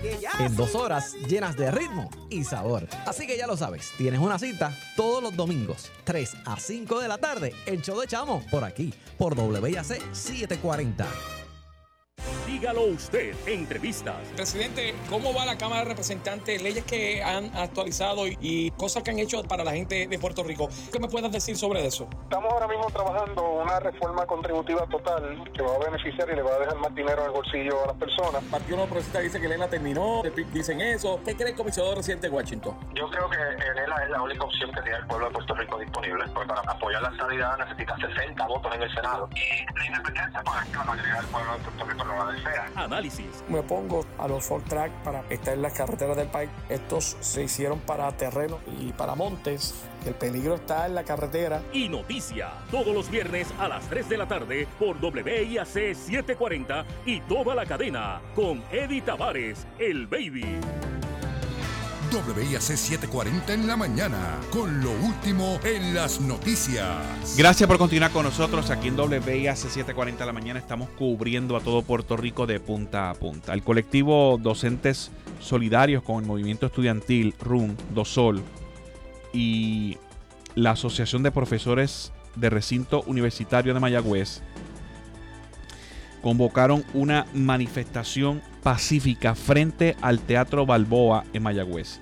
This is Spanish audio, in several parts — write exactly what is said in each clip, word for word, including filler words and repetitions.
En dos horas llenas de ritmo y sabor. Así que ya lo sabes, tienes una cita todos los domingos, tres a cinco de la tarde, el show de Chamo, por aquí, por W I A C setecientos cuarenta. Dígalo usted, entrevistas. Presidente, ¿cómo va la Cámara de Representantes? Leyes que han actualizado y, y cosas que han hecho para la gente de Puerto Rico. ¿Qué me puedes decir sobre eso? Estamos ahora mismo trabajando una reforma contributiva total que va a beneficiar y le va a dejar más dinero en el bolsillo a las personas. El Partido Nuevo Progresista dice que Elena terminó, el P I B dicen eso. ¿Qué cree el comisionado residente de Washington? Yo creo que Elena es la única opción que tiene el pueblo de Puerto Rico disponible. Porque para apoyar la estabilidad necesita sesenta votos en el Senado. Y la independencia, pues la mayoría del pueblo de Puerto Rico no la desea. Análisis. Me opongo a los full track para estar en las carreteras del país. Estos se hicieron para terreno y para montes. El peligro está en la carretera. Y noticia, todos los viernes a las tres de la tarde por W I A C setecientos cuarenta y toda la cadena con Eddie Tavares, el Baby. W I A C setecientos cuarenta en la mañana, con lo último en las noticias. Gracias por continuar con nosotros aquí en W I A C setecientos cuarenta en la mañana. Estamos cubriendo a todo Puerto Rico de punta a punta. El colectivo Docentes Solidarios con el Movimiento Estudiantil R U M, DOSOL, y la Asociación de Profesores de Recinto Universitario de Mayagüez convocaron una manifestación pacífica frente al Teatro Balboa en Mayagüez.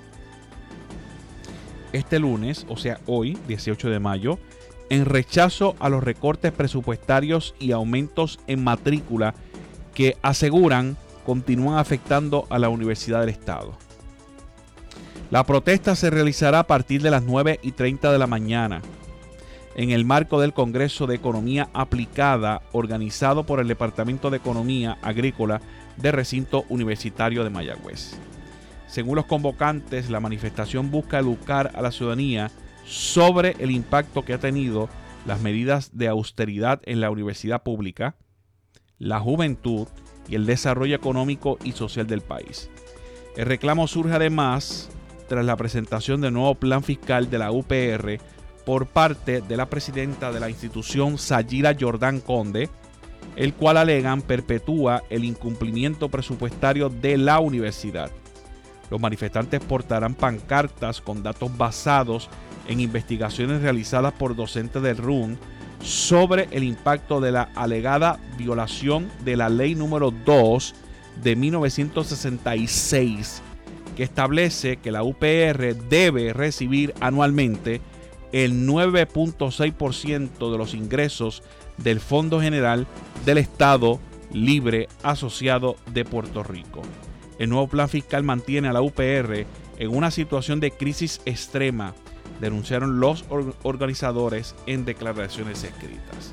Este lunes, o sea hoy, dieciocho de mayo, en rechazo a los recortes presupuestarios y aumentos en matrícula que aseguran continúan afectando a la Universidad del Estado. La protesta se realizará a partir de las nueve y treinta de la mañana en el marco del Congreso de Economía Aplicada organizado por el Departamento de Economía Agrícola de Recinto Universitario de Mayagüez. Según los convocantes, la manifestación busca educar a la ciudadanía sobre el impacto que ha tenido las medidas de austeridad en la universidad pública, la juventud y el desarrollo económico y social del país. El reclamo surge además tras la presentación del nuevo plan fiscal de la U P R por parte de la presidenta de la institución, Sayira Jordán Conde, el cual alegan perpetúa el incumplimiento presupuestario de la universidad. Los manifestantes portarán pancartas con datos basados en investigaciones realizadas por docentes del R U M sobre el impacto de la alegada violación de la ley número dos de mil novecientos sesenta y seis, que establece que la U P R debe recibir anualmente el nueve punto seis por ciento de los ingresos del Fondo General del Estado Libre Asociado de Puerto Rico. El nuevo plan fiscal mantiene a la U P R en una situación de crisis extrema, denunciaron los organizadores en declaraciones escritas.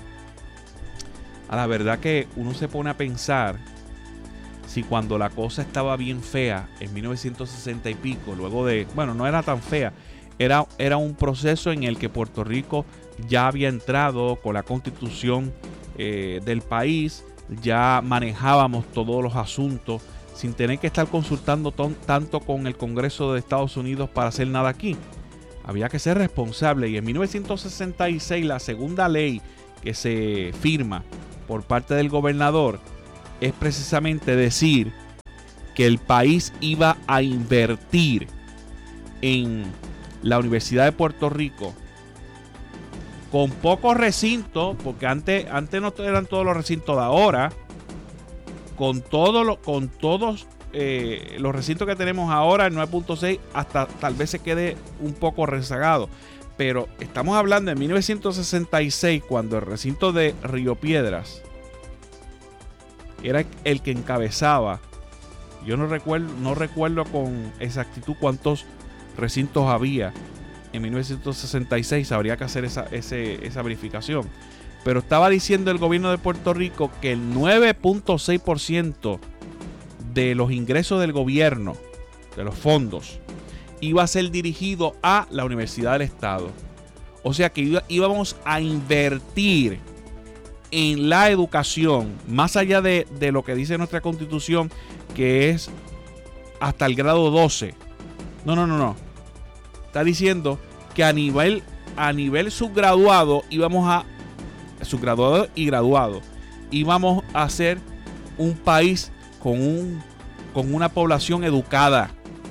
A la verdad que uno se pone a pensar si cuando la cosa estaba bien fea en mil novecientos sesenta y pico, luego de, bueno, no era tan fea, Era, era un proceso en el que Puerto Rico ya había entrado con la constitución eh, del país, ya manejábamos todos los asuntos sin tener que estar consultando ton, tanto con el Congreso de Estados Unidos para hacer nada aquí. Había que ser responsable y en mil novecientos sesenta y seis la segunda ley que se firma por parte del gobernador es precisamente decir que el país iba a invertir en la Universidad de Puerto Rico con pocos recintos, porque antes, antes no eran todos los recintos de ahora, con, todo lo, con todos eh, los recintos que tenemos ahora, el nueve punto seis, hasta tal vez se quede un poco rezagado. Pero estamos hablando de mil novecientos sesenta y seis, cuando el recinto de Río Piedras era el que encabezaba. Yo no recuerdo, no recuerdo con exactitud cuántos recintos había en mil novecientos sesenta y seis, habría que hacer esa, ese, esa verificación, pero estaba diciendo el gobierno de Puerto Rico que el nueve punto seis por ciento de los ingresos del gobierno, de los fondos, iba a ser dirigido a la Universidad del Estado. O sea que íbamos a invertir en la educación, más allá de, de lo que dice nuestra Constitución, que es hasta el grado doce. No, no, no, no. Está diciendo que a nivel, a nivel subgraduado íbamos a, subgraduado y graduado, íbamos a ser un país con un con una población educada,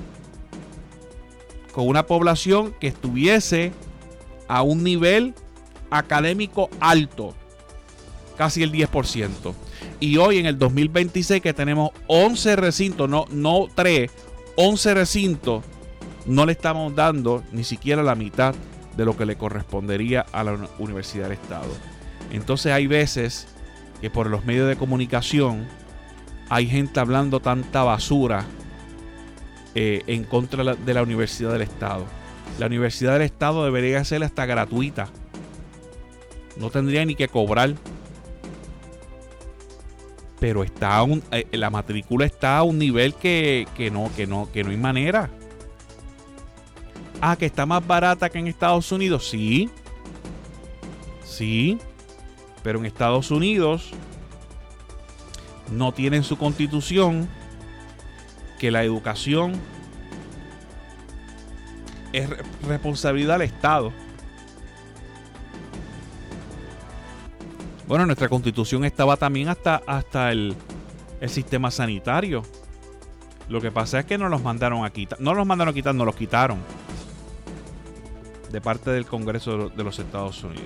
con una población que estuviese a un nivel académico alto, casi el diez por ciento. Y hoy en el dos mil veintiséis que tenemos once recintos, no, no tres, once recintos, no le estamos dando ni siquiera la mitad de lo que le correspondería a la Universidad del Estado. Entonces hay veces que por los medios de comunicación hay gente hablando tanta basura eh, en contra de la, de la Universidad del Estado. La Universidad del Estado debería ser hasta gratuita. No tendría ni que cobrar. Pero está a un, eh, la matrícula está a un nivel que, que, no, que, no, que no hay manera. Ah, que está más barata que en Estados Unidos. Sí. Sí. Pero en Estados Unidos no tienen su constitución que la educación es responsabilidad del Estado. Bueno, nuestra constitución estaba también hasta, hasta el, el sistema sanitario. Lo que pasa es que no los mandaron a quitar. No los mandaron a quitar, no los quitaron. De parte del Congreso de los Estados Unidos.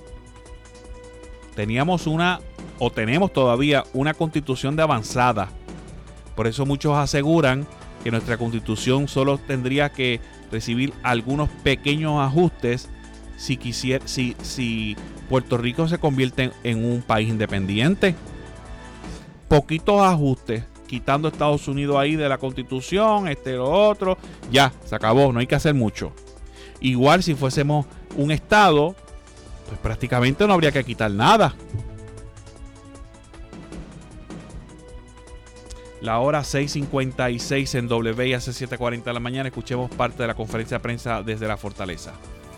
Teníamos una, o tenemos todavía, una constitución de avanzada. Por eso muchos aseguran que nuestra constitución solo tendría que recibir algunos pequeños ajustes si quisiera, si, si Puerto Rico se convierte en, en un país independiente. Poquitos ajustes, quitando a Estados Unidos ahí de la constitución, este, lo otro, ya, se acabó, no hay que hacer mucho. Igual si fuésemos un estado, pues prácticamente no habría que quitar nada. La hora seis cincuenta y seis en W I A C siete cuarenta de la mañana. Escuchemos parte de la conferencia de prensa desde la Fortaleza.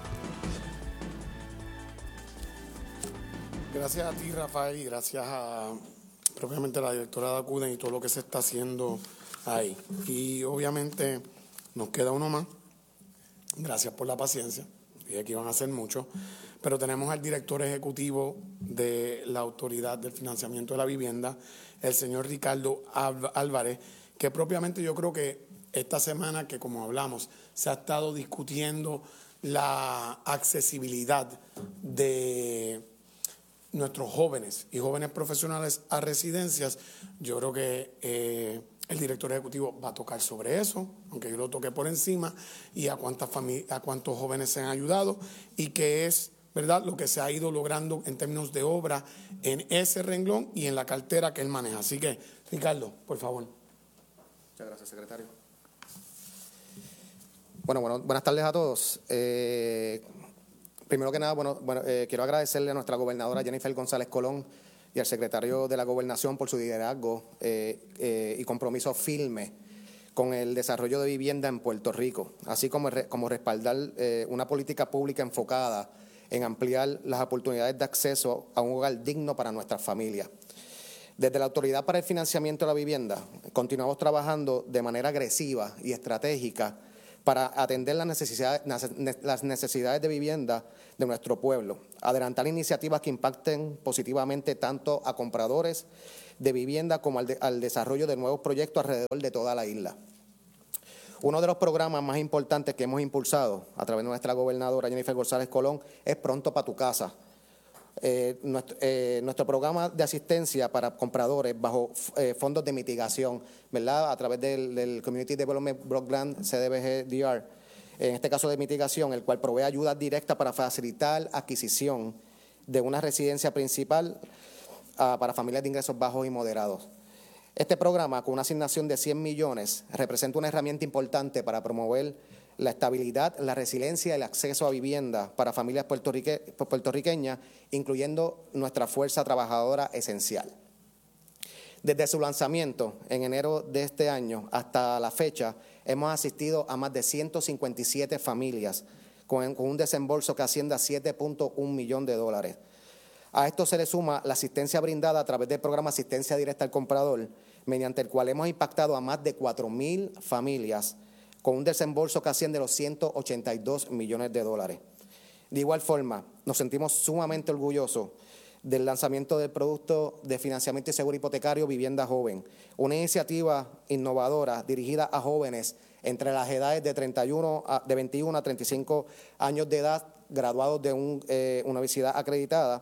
Gracias a ti, Rafael, y gracias a propiamente la directora de ACUDEN y todo lo que se está haciendo ahí. Y obviamente nos queda uno más. Gracias por la paciencia. Dije que iban a hacer mucho. Pero tenemos al director ejecutivo de la Autoridad del Financiamiento de la Vivienda, el señor Ricardo Álvarez, que propiamente yo creo que esta semana que, como hablamos, se ha estado discutiendo la accesibilidad de nuestros jóvenes y jóvenes profesionales a residencias. Yo creo que eh, el director ejecutivo va a tocar sobre eso, aunque yo lo toqué por encima, y a cuántas familias, a cuántos jóvenes se han ayudado y qué es, ¿verdad?, lo que se ha ido logrando en términos de obra en ese renglón y en la cartera que él maneja. Así que, Ricardo, por favor. Muchas gracias, secretario. Bueno, bueno buenas tardes a todos. Eh, primero que nada, bueno, bueno eh, quiero agradecerle a nuestra gobernadora Jennifer González Colón y al secretario de la Gobernación por su liderazgo eh, eh, y compromiso firme con el desarrollo de vivienda en Puerto Rico, así como, como respaldar eh, una política pública enfocada en ampliar las oportunidades de acceso a un hogar digno para nuestras familias. Desde la Autoridad para el Financiamiento de la Vivienda, continuamos trabajando de manera agresiva y estratégica para atender las necesidades, las necesidades de vivienda de nuestro pueblo, adelantar iniciativas que impacten positivamente tanto a compradores de vivienda como al, de, al desarrollo de nuevos proyectos alrededor de toda la isla. Uno de los programas más importantes que hemos impulsado a través de nuestra gobernadora Jennifer González Colón es Pronto para tu Casa. Eh, nuestro, eh, nuestro programa de asistencia para compradores bajo eh, fondos de mitigación, ¿verdad?, a través del, del Community Development Block Grant C D B G D R, en este caso de mitigación, el cual provee ayuda directa para facilitar adquisición de una residencia principal uh, para familias de ingresos bajos y moderados. Este programa, con una asignación de cien millones, representa una herramienta importante para promover la estabilidad, la resiliencia y el acceso a vivienda para familias puertorrique, puertorriqueñas, incluyendo nuestra fuerza trabajadora esencial. Desde su lanzamiento en enero de este año hasta la fecha, hemos asistido a más de ciento cincuenta y siete familias con, con un desembolso que asciende a siete punto uno millón de dólares. A esto se le suma la asistencia brindada a través del programa Asistencia Directa al Comprador, mediante el cual hemos impactado a más de cuatro mil familias con un desembolso que asciende a los ciento ochenta y dos millones de dólares. De igual forma, nos sentimos sumamente orgullosos del lanzamiento del producto de financiamiento y seguro hipotecario Vivienda Joven, una iniciativa innovadora dirigida a jóvenes entre las edades de, treinta y uno a, de veintiuno a treinta y cinco años de edad, graduados de un, eh, una universidad acreditada.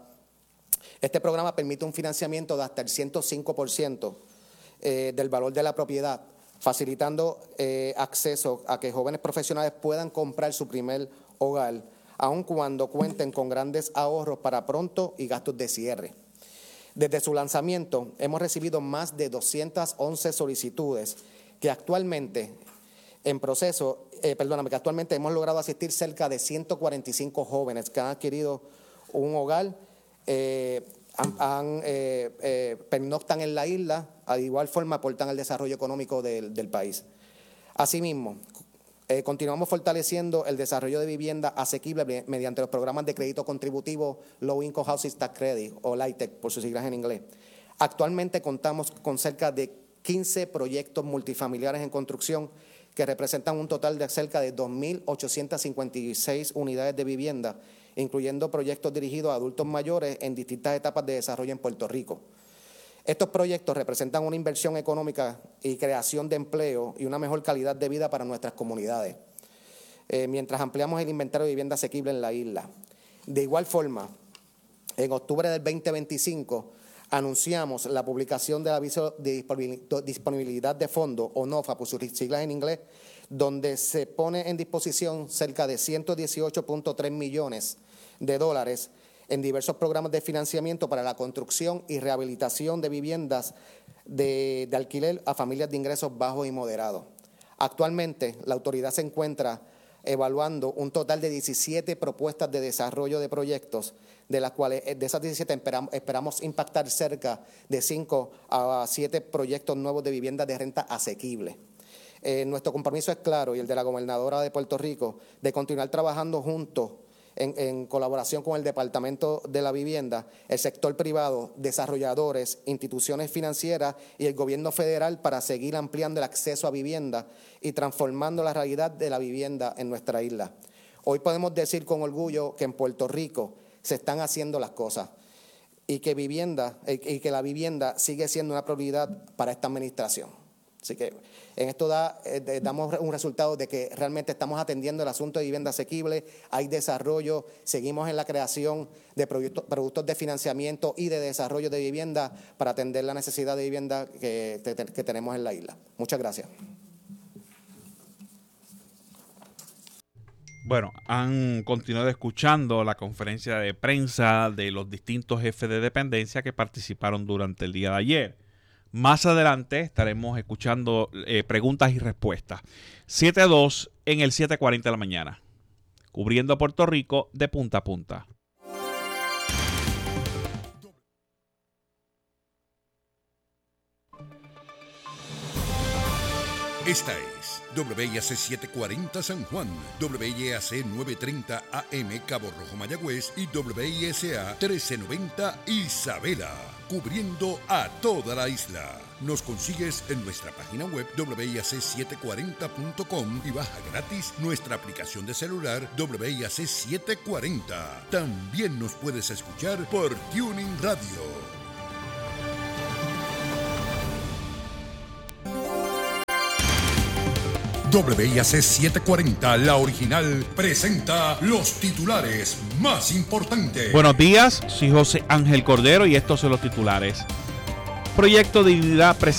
Este programa permite un financiamiento de hasta el ciento cinco por ciento eh, del valor de la propiedad, facilitando eh, acceso a que jóvenes profesionales puedan comprar su primer hogar, aun cuando cuenten con grandes ahorros para pronto y gastos de cierre. Desde su lanzamiento hemos recibido más de doscientas once solicitudes que actualmente en proceso, eh, perdóname, que actualmente hemos logrado asistir cerca de ciento cuarenta y cinco jóvenes que han adquirido un hogar, eh, han, han, eh, eh, pernoctan en la isla, de igual forma aportan al desarrollo económico del, del país. Asimismo, Eh, continuamos fortaleciendo el desarrollo de vivienda asequible mediante los programas de crédito contributivo Low Income Housing Tax Credit o LIHTC por sus siglas en inglés. Actualmente contamos con cerca de quince proyectos multifamiliares en construcción que representan un total de cerca de dos mil ochocientas cincuenta y seis unidades de vivienda, incluyendo proyectos dirigidos a adultos mayores en distintas etapas de desarrollo en Puerto Rico. Estos proyectos representan una inversión económica y creación de empleo y una mejor calidad de vida para nuestras comunidades, eh, mientras ampliamos el inventario de vivienda asequible en la isla. De igual forma, en octubre del veinte veinticinco anunciamos la publicación del aviso de disponibilidad de fondos, o NOFA por sus siglas en inglés, donde se pone en disposición cerca de ciento dieciocho punto tres millones de dólares en diversos programas de financiamiento para la construcción y rehabilitación de viviendas de, de alquiler a familias de ingresos bajos y moderados. Actualmente, la autoridad se encuentra evaluando un total de diecisiete propuestas de desarrollo de proyectos, de las cuales de esas diecisiete esperamos, esperamos impactar cerca de cinco a siete proyectos nuevos de viviendas de renta asequible. Eh, nuestro compromiso es claro, y el de la gobernadora de Puerto Rico, de continuar trabajando juntos En, en colaboración con el Departamento de la Vivienda, el sector privado, desarrolladores, instituciones financieras y el gobierno federal para seguir ampliando el acceso a vivienda y transformando la realidad de la vivienda en nuestra isla. Hoy podemos decir con orgullo que en Puerto Rico se están haciendo las cosas y que, vivienda, y que la vivienda sigue siendo una prioridad para esta administración. Así que en esto da, eh, damos un resultado de que realmente estamos atendiendo el asunto de vivienda asequible, hay desarrollo, seguimos en la creación de productos, productos de financiamiento y de desarrollo de vivienda para atender la necesidad de vivienda que, que, que tenemos en la isla. Muchas gracias. Bueno, han continuado escuchando la conferencia de prensa de los distintos jefes de dependencia que participaron durante el día de ayer. Más adelante estaremos escuchando eh, preguntas y respuestas. siete a dos en el siete cuarenta de la mañana. Cubriendo a Puerto Rico de punta a punta. Esta es W I A C setecientos cuarenta San Juan, W I A C novecientos treinta A M Cabo Rojo Mayagüez y W I S A trece noventa Isabela, cubriendo a toda la isla. Nos consigues en nuestra página web W I A C setecientos cuarenta punto com y baja gratis nuestra aplicación de celular W I A C setecientos cuarenta. También nos puedes escuchar por TuneIn Radio. W I A C setecientos cuarenta, la original, presenta los titulares más importantes. Buenos días, soy José Ángel Cordero y estos son los titulares. Proyecto Dignidad presenta